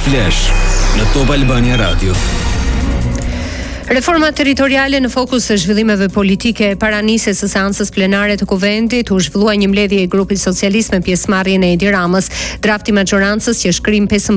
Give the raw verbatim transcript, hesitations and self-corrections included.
Flash në Top Albania Radio. Reforma territoriale në fokus të zhvillimeve politike. Para nisjes së seancës plenare të Kuvendit u zhvillua një mbledhje e grupit socialist me pjesëmarrjen e Edi Ramës. Drafti i majorancës që shkrim